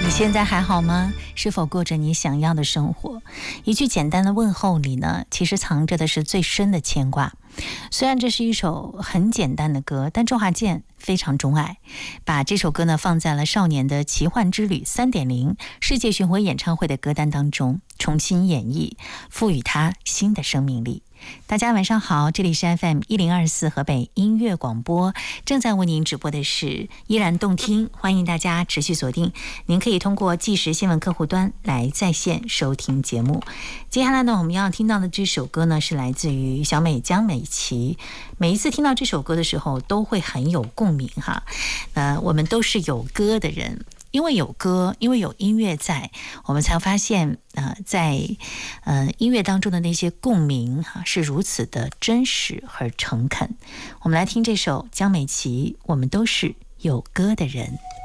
你现在还好吗？是否过着你想要的生活？一句简单的问候里呢，其实藏着的是最深的牵挂。虽然这是一首很简单的歌，但周华健非常钟爱，把这首歌呢放在了《少年的奇幻之旅 3.0 世界巡回演唱会》的歌单当中，重新演绎，赋予它新的生命力。大家晚上好，这里是 FM1024 河北音乐广播，正在为您直播的是依然动听，欢迎大家持续锁定。您可以通过即时新闻客户端来在线收听节目。接下来呢，我们要听到的这首歌呢，是来自于小美江美琪。每一次听到这首歌的时候，都会很有共鸣哈。我们都是有歌的人。因为有歌，因为有音乐在，我们才发现在音乐当中的那些共鸣是如此的真实和诚恳。我们来听这首江美琪《我们都是有歌的人》。